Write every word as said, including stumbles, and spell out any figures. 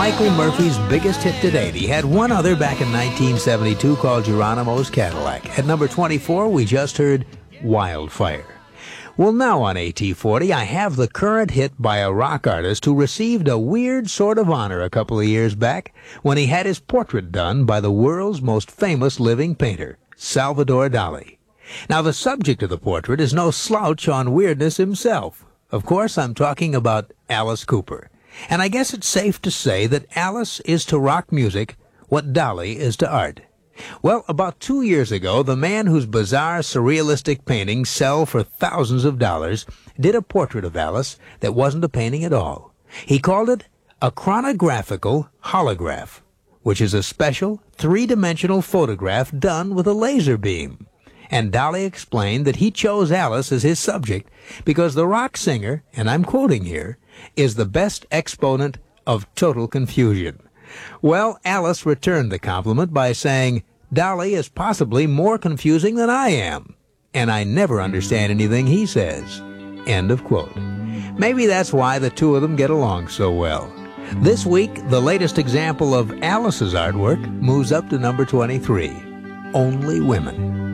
Michael Murphy's biggest hit to date. He had one other back in nineteen seventy-two called Geronimo's Cadillac. At number twenty-four, we just heard Wildfire. Well, now on A T forty, I have the current hit by a rock artist who received a weird sort of honor a couple of years back when he had his portrait done by the world's most famous living painter, Salvador Dali. Now, the subject of the portrait is no slouch on weirdness himself. Of course, I'm talking about Alice Cooper. And I guess it's safe to say that Alice is to rock music what Dali is to art. Well, about two years ago, the man whose bizarre, surrealistic paintings sell for thousands of dollars did a portrait of Alice that wasn't a painting at all. He called it a chronographical holograph, which is a special, three-dimensional photograph done with a laser beam. And Dali explained that he chose Alice as his subject because the rock singer, and I'm quoting here, is the best exponent of total confusion. Well, Alice returned the compliment by saying, Dali is possibly more confusing than I am, and I never understand anything he says. End of quote. Maybe that's why the two of them get along so well. This week, the latest example of Alice's artwork moves up to number twenty-three, Only Women.